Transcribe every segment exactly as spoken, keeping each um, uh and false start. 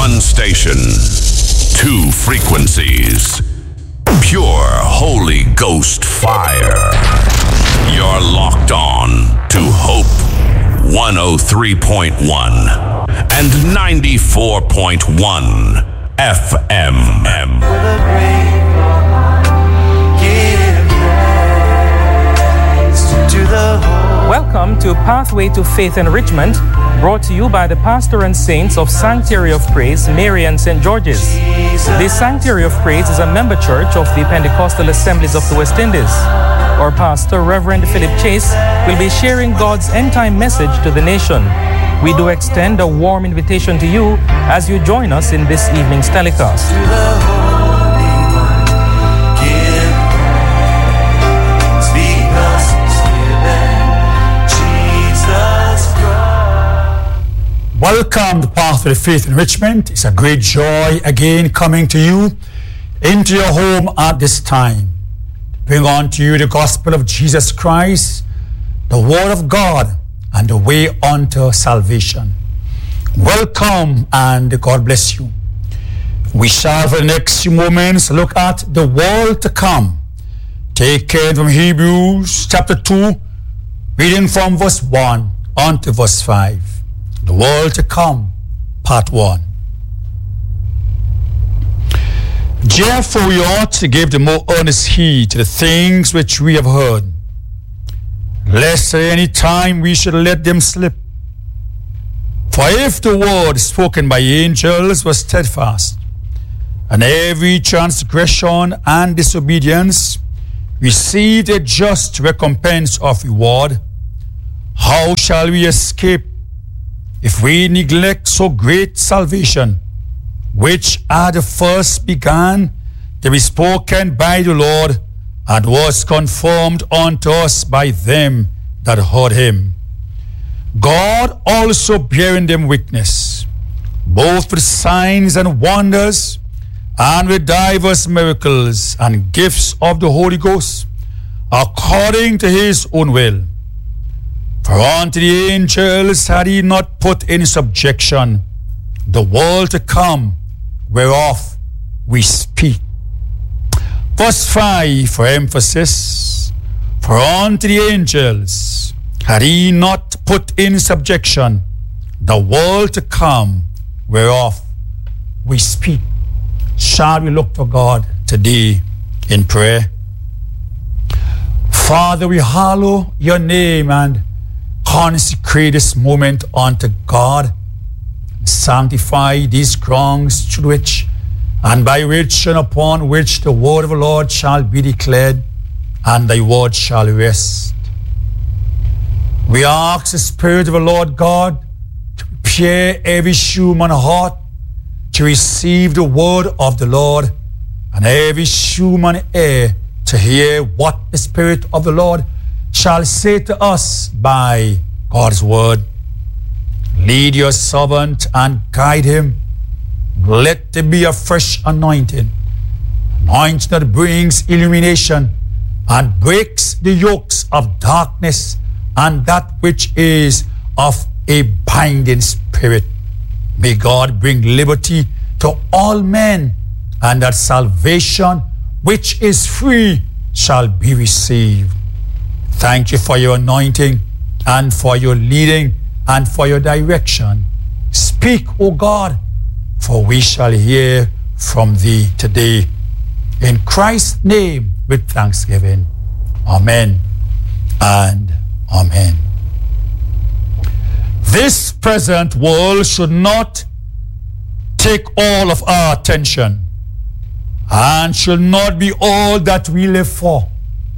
One station, two frequencies, pure Holy Ghost fire. You're locked on to Hope one oh three point one and ninety-four point one F M. Welcome to Pathway to Faith Enrichment, brought to you by the pastor and saints of Sanctuary of Praise, Marian Saint George's. The Sanctuary of Praise is a member church of the Pentecostal Assemblies of the West Indies. Our pastor, Reverend Philip Chase, will be sharing God's end-time message to the nation. We do extend a warm invitation to you as you join us in this evening's telecast. Welcome to Pathway to Faith Enrichment. It's a great joy again coming to you into your home at this time. Bring on to you the gospel of Jesus Christ, the word of God, and the way unto salvation. Welcome and God bless you. We shall for the next few moments look at the world to come. Taken from Hebrews chapter two, reading from verse one on to verse five. The world to come, part one. Therefore we ought to give the more earnest heed to the things which we have heard, lest at any time we should let them slip. For if the word spoken by angels was steadfast, and every transgression and disobedience received a just recompense of reward, how shall we escape if we neglect so great salvation, which at the first began to be spoken by the Lord, and was confirmed unto us by them that heard him? God also bearing them witness, both with signs and wonders, and with divers miracles and gifts of the Holy Ghost, according to his own will. For unto the angels had he not put in subjection the world to come, whereof we speak. Verse five for emphasis. For unto the angels had he not put in subjection the world to come, whereof we speak. Shall we look to God today in prayer? Father, we hallow your name and consecrate this moment unto God. Sanctify these grounds through which and by which and upon which the word of the Lord shall be declared, and thy word shall rest. We ask the Spirit of the Lord God to prepare every human heart to receive the word of the Lord, and every human ear to hear what the Spirit of the Lord shall say to us by God's word. Lead your servant and guide him. Let there be a fresh anointing, anointing that brings illumination and breaks the yokes of darkness and that which is of a binding spirit. May God bring liberty to all men, and that salvation which is free shall be received. Thank you for your anointing and for your leading and for your direction. Speak, O God, for we shall hear from thee today. In Christ's name, with thanksgiving. Amen and amen. This present world should not take all of our attention and should not be all that we live for.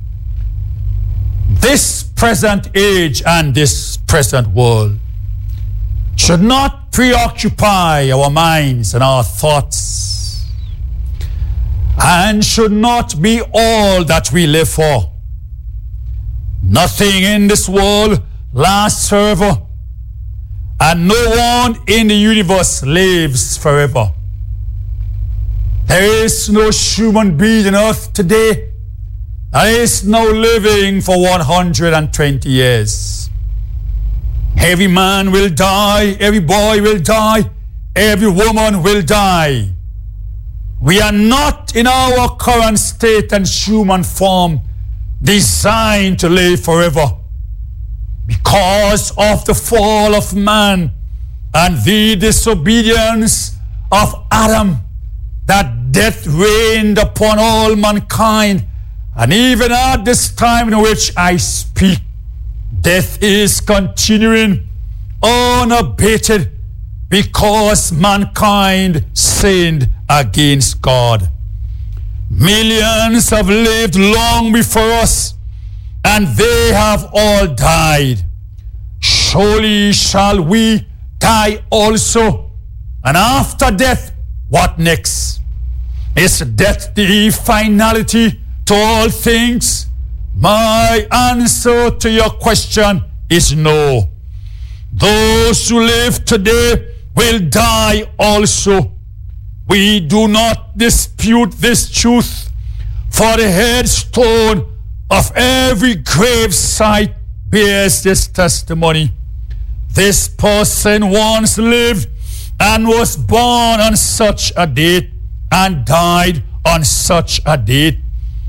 This present age and this present world should not preoccupy our minds and our thoughts, and should not be all that we live for. Nothing in this world lasts forever, and no one in the universe lives forever. There is no human being on earth today that is now living for one hundred twenty years. Every man will die, every boy will die, every woman will die. We are not in our current state and human form designed to live forever. Because of the fall of man and the disobedience of Adam, that death reigned upon all mankind. And even at this time in which I speak, death is continuing unabated because mankind sinned against God. Millions have lived long before us, and they have all died. Surely shall we die also. And after death, what next? Is death the finality to all things? My answer to your question is no. Those who live today will die also. We do not dispute this truth, for the headstone of every grave site bears this testimony. This person once lived and was born on such a date and died on such a date.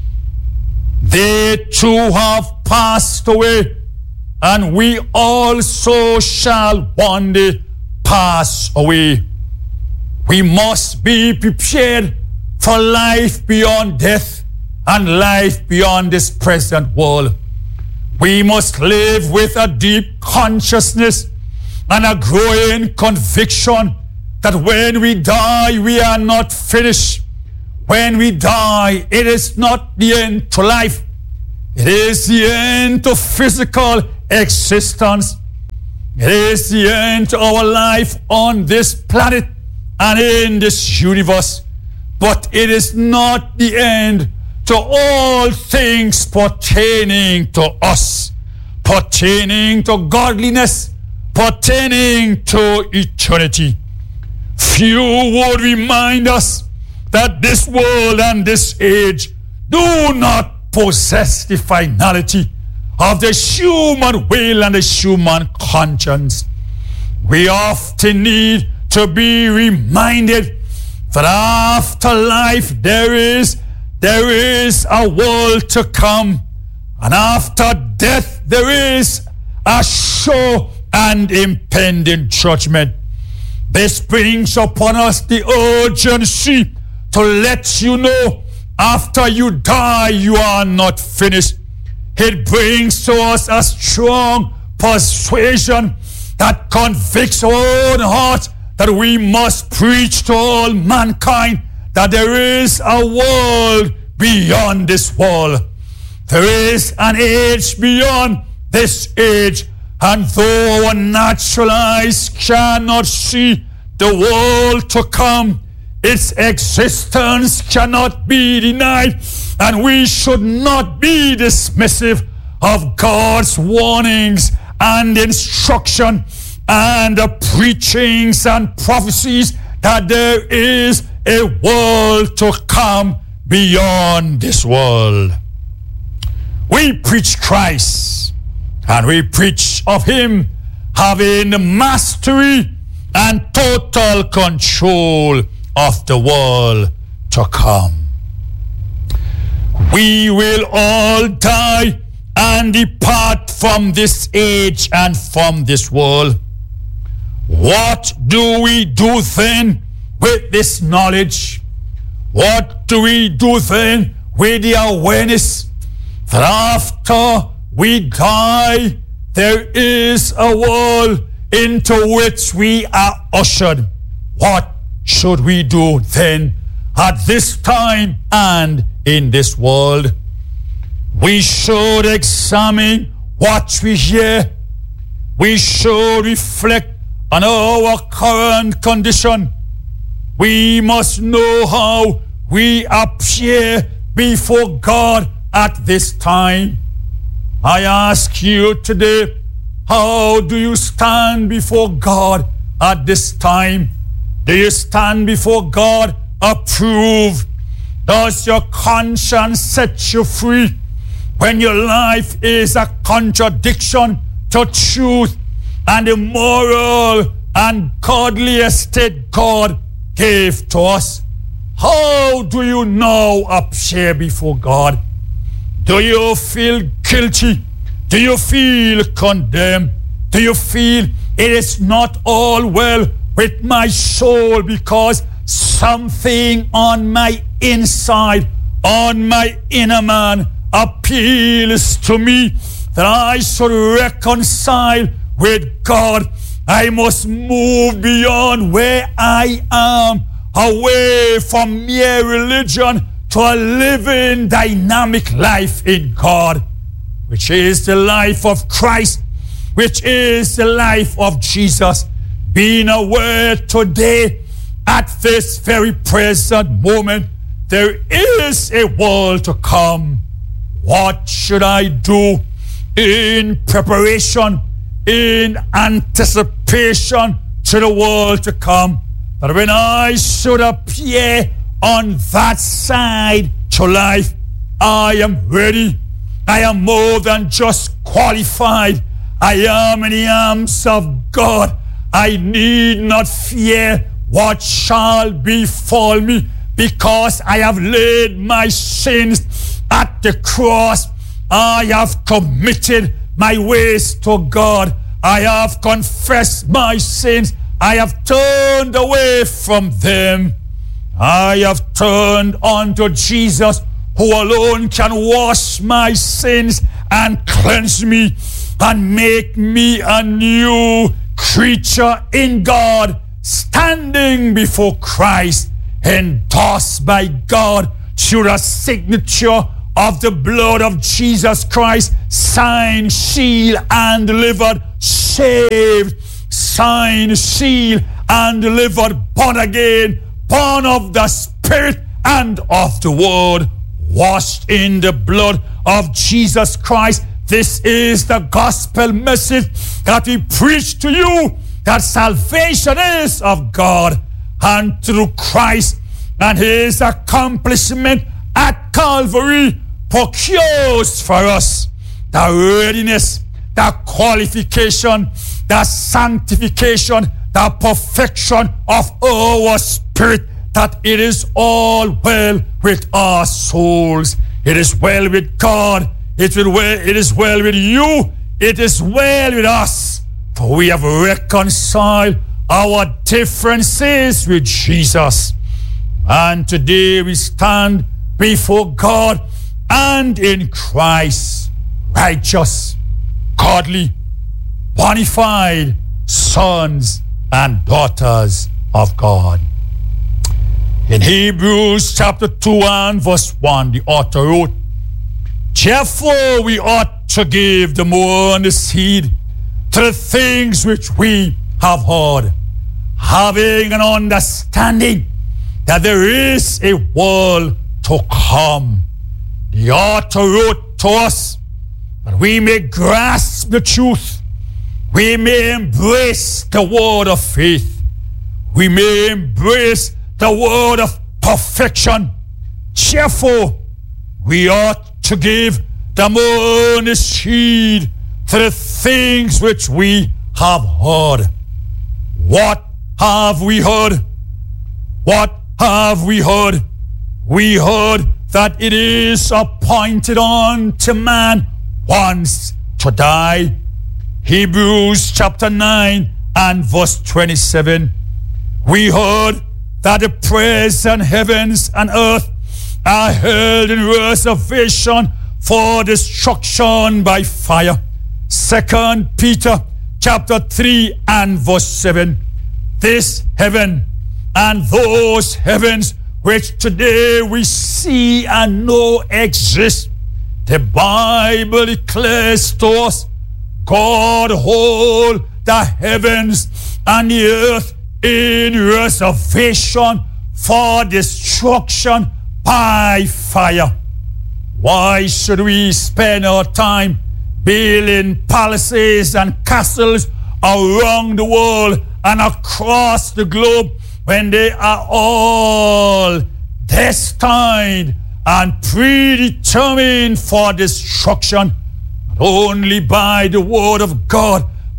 They too have passed away, and we also shall one day pass away. We must be prepared for life beyond death and life beyond this present world. We must live with a deep consciousness and a growing conviction that when we die, we are not finished. When we die, it is not the end to life. It is the end to physical existence. It is the end to our life on this planet and in this universe. But it is not the end to all things pertaining to us, pertaining to godliness, pertaining to eternity. Few would remind us that this world and this age do not possess the finality of the human will and the human conscience. We often need to be reminded that after life there is there is a world to come, and after death there is a sure and impending judgment. This brings upon us the urgency to let you know after you die you are not finished. It brings to us a strong persuasion that convicts our own heart that we must preach to all mankind that there is a world beyond this world. There is an age beyond this age, and though our natural eyes cannot see the world to come, its existence cannot be denied, and we should not be dismissive of God's warnings and instruction and the preachings and prophecies that there is a world to come beyond this world. We preach Christ, and we preach of Him having mastery and total control of the world to come. We will all die and depart from this age and from this world. What do we do then with this knowledge? What do we do then with the awareness that after we die, there is a world into which we are ushered? What should we do then at this time and in this world? We should examine what we hear. We should reflect on our current condition. We must know how we appear before God at this time. I ask you today, how do you stand before God at this time? Do you stand before God approved? Does your conscience set you free when your life is a contradiction to truth and the moral and godly estate God gave to us. How do you now appear before God? Do you feel guilty? Do you feel condemned? Do you feel it is not all well with my soul because something on my inside, on my inner man, appeals to me that I should reconcile with God? I must move beyond where I am, away from mere religion to a living, dynamic life in God, which is the life of Christ, which is the life of Jesus. Being aware today, at this very present moment, there is a world to come. What should I do in preparation, in anticipation to the world to come? That when I should appear on that side to life, I am ready. I am more than just qualified. I am in the arms of God. I need not fear what shall befall me, because I have laid my sins at the cross. I have committed my ways to God. I have confessed my sins. I have turned away from them. I have turned unto Jesus, who alone can wash my sins and cleanse me and make me a new creature in God, standing before Christ, endorsed by God through the signature of the blood of Jesus Christ, signed, sealed, and delivered, saved, signed, sealed, and delivered, born again, born of the Spirit and of the Word, washed in the blood of Jesus Christ. This is the gospel message that we preach to you, that salvation is of God, and through Christ and his accomplishment at Calvary procures for us the readiness, the qualification, the sanctification, the perfection of our spirit, that it is all well with our souls. It is well with God. It, will well, it is well with you. It is well with us. For we have reconciled our differences with Jesus. And today we stand before God and in Christ, righteous, godly, bona fide sons and daughters of God. In Hebrews chapter two and verse one, the author wrote, "Therefore we ought to give the more earnest heed to the things which we have heard, having an understanding that there is a world to come." The author wrote to us that we may grasp the truth, we may embrace the word of faith, we may embrace the word of perfection. Therefore, we ought to give the more earnest heed to the things which we have heard. What have we heard? What have we heard? We heard that it is appointed unto man once to die. Hebrews chapter nine and verse twenty-seven. We heard that the present heavens and earth are held in reservation for destruction by fire. Second Peter chapter three and verse seven. This heaven and those heavens which today we see and know exist, the Bible declares to us, God hold the heavens and the earth in reservation for destruction by fire. Why should we spend our time building palaces and castles around the world and across the globe when they are all destined and predetermined for destruction? Only by the word of God,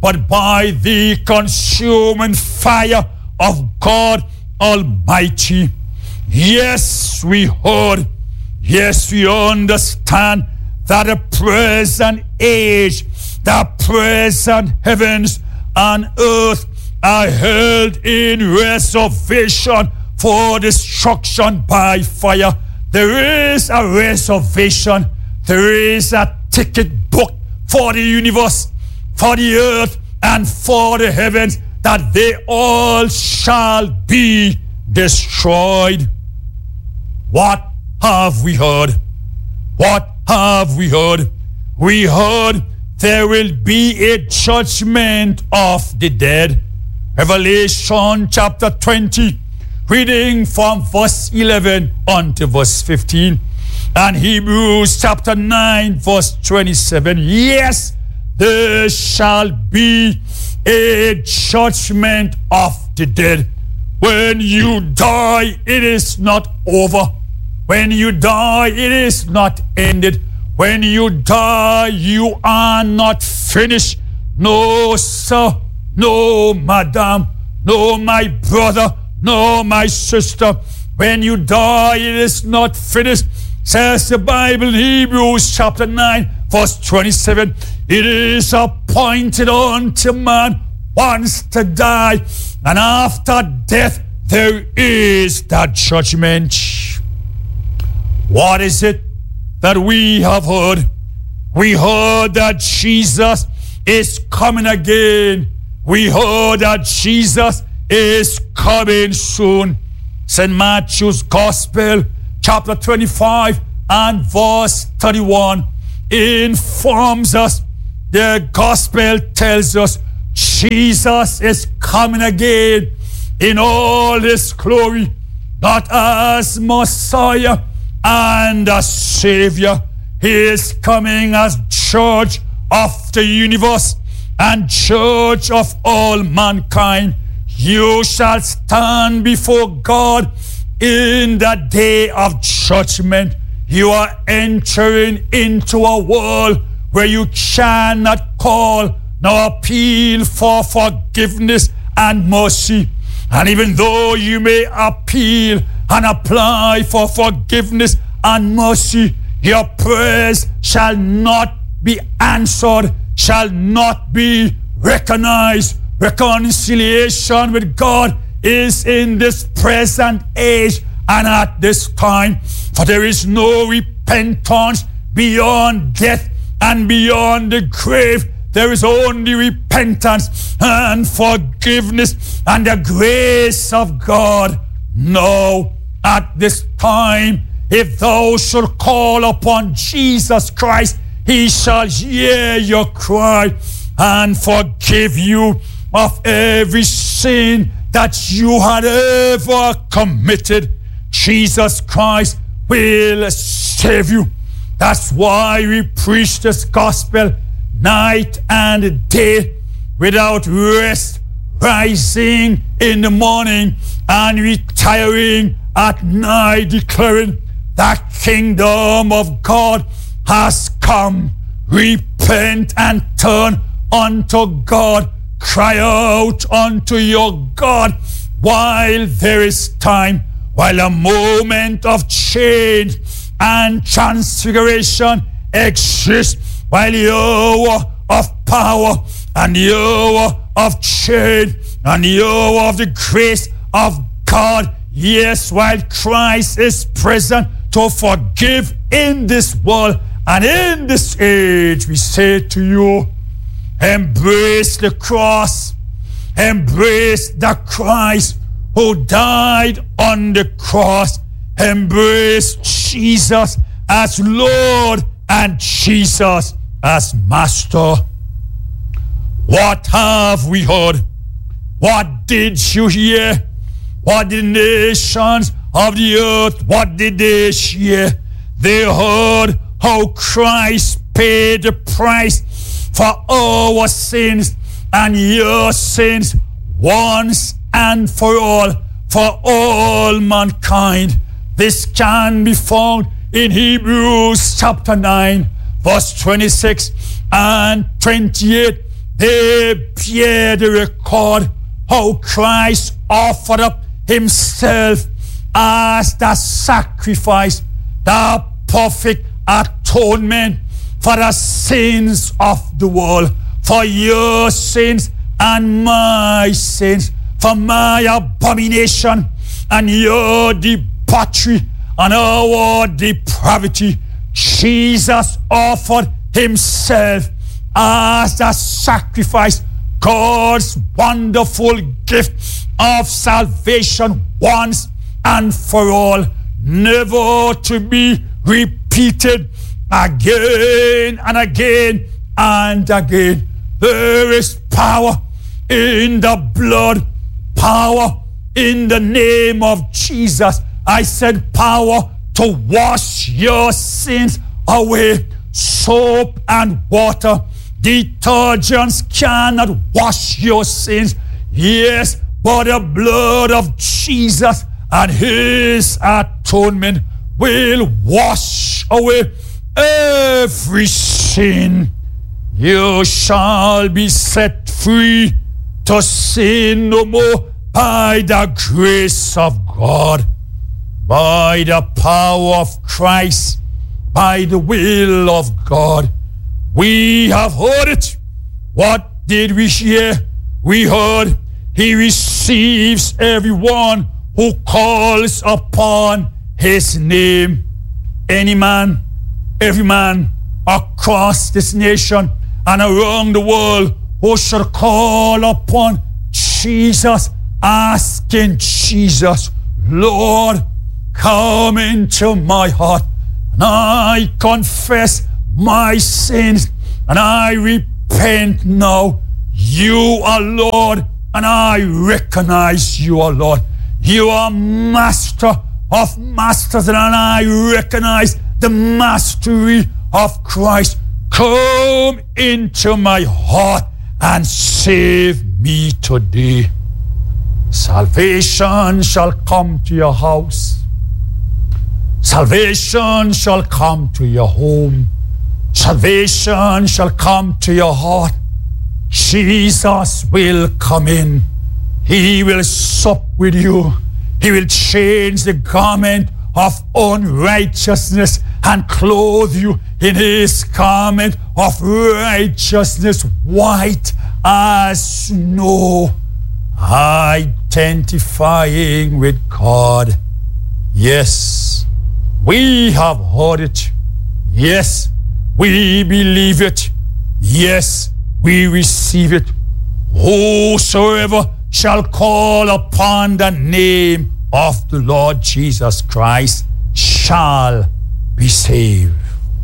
but by the consuming fire of God Almighty. Yes, we heard. Yes, we understand that the present age, the present heavens and earth are held in reservation for destruction by fire. There is a reservation. There is a ticket book for the universe, for the earth, and for the heavens, that they all shall be destroyed. What have we heard? What have we heard? We heard there will be a judgment of the dead. Revelation chapter twenty, reading from verse eleven on to verse fifteen. And Hebrews chapter nine, verse twenty-seven. Yes, there shall be a judgment of the dead. When you die, it is not over. When you die, it is not ended. When you die, you are not finished. No, sir. No, madam. No, my brother. No, my sister. When you die, it is not finished. Says the Bible in Hebrews chapter nine, verse twenty-seven. It is appointed unto man once to die, and after death there is that judgment. What is it that we have heard? We heard that Jesus is coming again. We heard that Jesus is coming soon. Saint Matthew's Gospel, chapter twenty-five and verse thirty-one, informs us, the Gospel tells us, Jesus is coming again in all his glory, not as Messiah and as Savior. He is coming as Judge of the universe and Judge of all mankind. You shall stand before God in the day of judgment. You are entering into a world where you cannot call nor appeal for forgiveness and mercy. And even though you may appeal and apply for forgiveness and mercy, your prayers shall not be answered, shall not be recognized. Reconciliation with God is in this present age and at this time, for there is no repentance beyond death and beyond the grave. There is only repentance and forgiveness and the grace of God. Now, at this time, if thou shalt call upon Jesus Christ, he shall hear your cry and forgive you of every sin that you had ever committed. Jesus Christ will save you. That's why we preach this gospel night and day without rest, rising in the morning and retiring at night, declaring that kingdom of God has come. Repent and turn unto God. Cry out unto your God while there is time, while a moment of change and transfiguration exists, while the hour of power and the hour of change and the hour of the grace of God, yes, while Christ is present to forgive in this world and in this age, we say to you, embrace the cross, embrace the Christ who died on the cross, embrace Jesus as Lord and Jesus as Master. What have we heard? What did you hear? What did the nations of the earth, what did they hear? They heard how Christ paid the price for our sins and your sins once and for all, for all mankind. This can be found in Hebrews chapter nine, verse twenty-six and twenty-eight. they bear the record how Christ offered up himself as the sacrifice, the perfect atonement for the sins of the world, for your sins and my sins, for my abomination and your debauchery and our depravity. Jesus offered himself as the sacrifice, God's wonderful gift of salvation once and for all, never to be repeated again and again and again. There is power in the blood, power in the name of Jesus. I said power to wash your sins away. Soap and water, detergents cannot wash your sins. Yes, but the blood of Jesus and his atonement will wash away every sin. You shall be set free to sin no more by the grace of God, by the power of Christ, by the will of God. We have heard it. What did we hear? We heard he receives everyone who calls upon his name. Any man, every man across this nation and around the world who should call upon Jesus, asking Jesus, Lord, come into my heart, and I confess my sins, and I repent now. You are Lord, and I recognize you are Lord. You are Master of masters, and I recognize the mastery of Christ. Come into my heart and save me today. Salvation shall come to your house. Salvation shall come to your home. Salvation shall come to your heart. Jesus will come in. He will sup with you. He will change the garment of unrighteousness and clothe you in his garment of righteousness, white as snow. Identifying with God. Yes, we have heard it. Yes, we believe it. Yes, we receive it. Whosoever shall call upon the name of the Lord Jesus Christ shall be saved.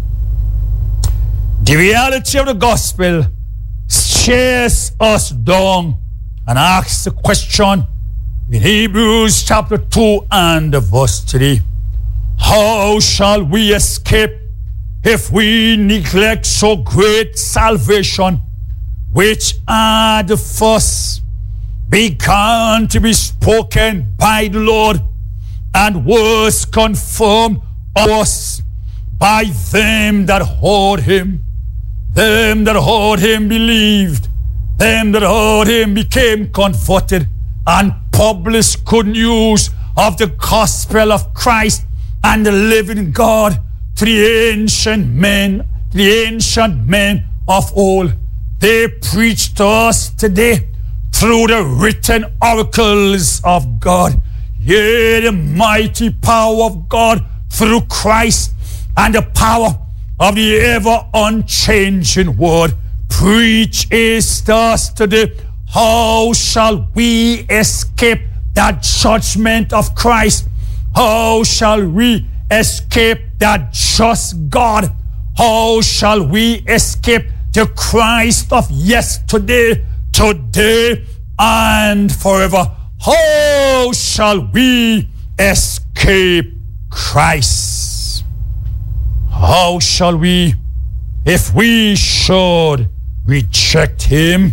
The reality of the gospel stares us down and asks the question in Hebrews chapter two and verse three. How shall we escape if we neglect so great salvation, which at the first began to be spoken by the Lord, and was confirmed of us by them that heard him? Them that heard him believed. Them that heard him became converted and published good news of the gospel of Christ and the living God to the ancient men, the ancient men of old. They preach to us today through the written oracles of God. Yea, the mighty power of God through Christ and the power of the ever unchanging word. Preach is thus today. How shall we escape that judgment of Christ? How shall we escape that just God? How shall we escape the Christ of yesterday, today, and forever? How shall we escape Christ? How shall we, if we should reject him?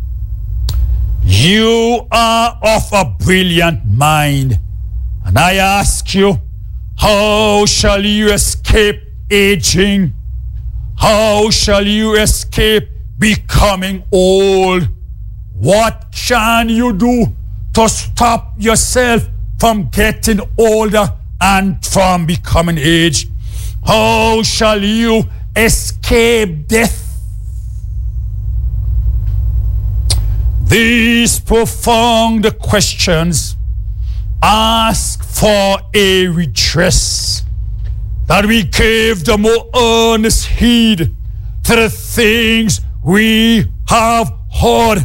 You are of a brilliant mind, and I ask you, how shall you escape aging? How shall you escape becoming old. What can you do to stop yourself from getting older and from becoming aged? How shall you escape death? These profound questions ask for a redress, that we give the more earnest heed to the things we have heard.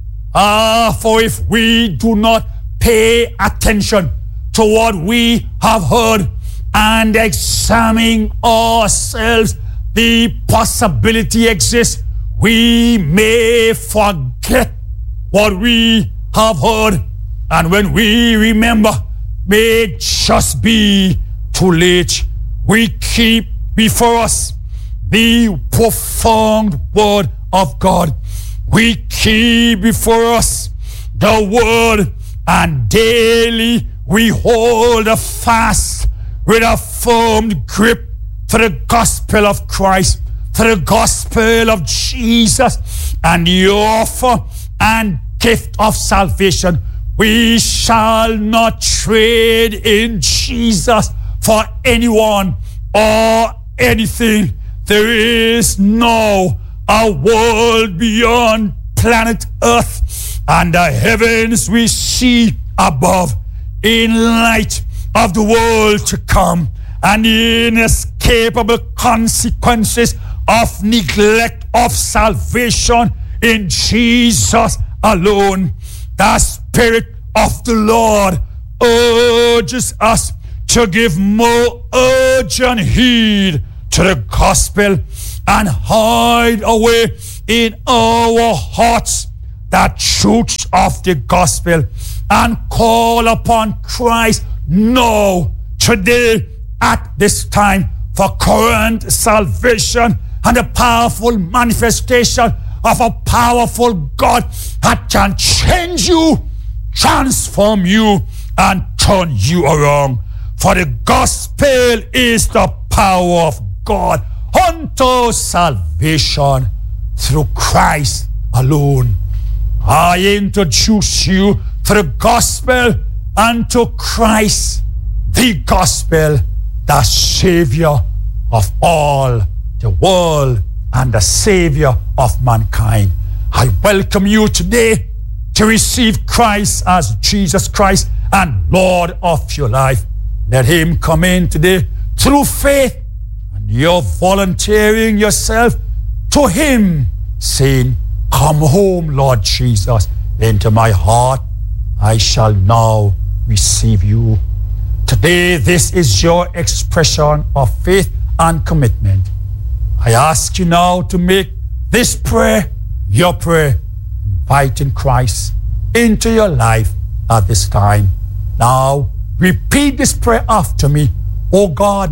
Ah, for if we do not pay attention to what we have heard and examine ourselves, the possibility exists we may forget what we have heard, and when we remember, may just be too late. We keep before us the profound word of God. We keep before us the word, and daily we hold a fast with a firm grip to the gospel of Christ, to the gospel of Jesus, and the offer and gift of salvation. We shall not trade in Jesus for anyone or anything. There is no a world beyond planet Earth and the heavens we see above, in light of the world to come and the inescapable consequences of neglect of salvation in Jesus alone. The Spirit of the Lord urges us to give more urgent heed to the gospel and hide away in our hearts the truths of the gospel, and call upon Christ now, today, at this time, for current salvation and the powerful manifestation of a powerful God that can change you, transform you, and turn you around. For the gospel is the power of God unto salvation through Christ alone. I introduce you to the gospel and to Christ, the gospel, the Savior of all the world and the Savior of mankind. I welcome you today to receive Christ as Jesus Christ and Lord of your life. Let Him come in today through faith, and you're volunteering yourself to Him, saying, "Come home, Lord Jesus, into my heart. I shall now receive you." Today, this is your expression of faith and commitment. I ask you now to make this prayer your prayer, inviting Christ into your life at this time. Now, repeat this prayer after me. Oh God,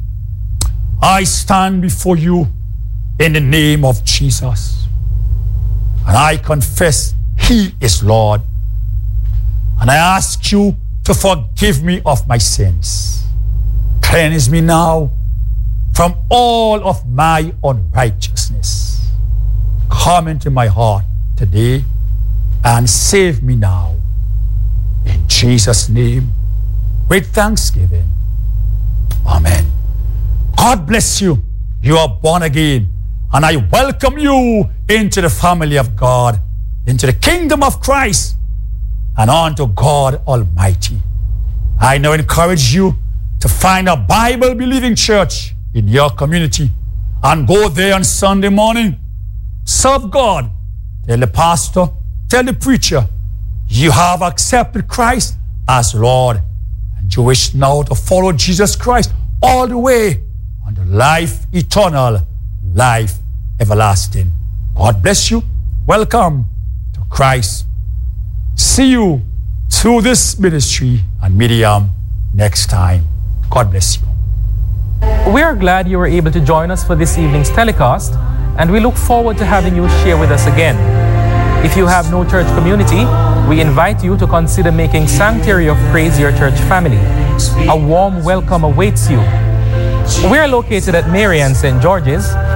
I stand before you in the name of Jesus, and I confess He is Lord. And I ask you to forgive me of my sins. Cleanse me now from all of my unrighteousness. Come into my heart today and save me now. In Jesus' name, with thanksgiving. Amen. God bless you. You are born again, and I welcome you into the family of God, into the kingdom of Christ, and unto God Almighty. I now encourage you to find a Bible-believing church in your community and go there on Sunday morning. Serve God. Tell the pastor, tell the preacher, you have accepted Christ as Lord, and you wish now to follow Jesus Christ all the way unto life eternal, life everlasting. God bless you. Welcome to Christ. See you through this ministry and medium next time. God bless you. We are glad you were able to join us for this evening's telecast, and we look forward to having you share with us again. If you have no church community, we invite you to consider making Sanctuary of Praise your church family. A warm welcome awaits you. We are located at Marian Saint George's,